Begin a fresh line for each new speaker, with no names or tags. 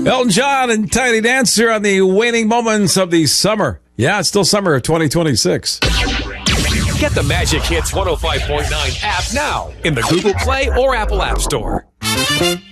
Elton John and Tiny Dancer on the waning moments of the summer. Yeah, it's still summer of 2026.
Get the Magic Hits 105.9 app now in the Google Play or Apple App Store.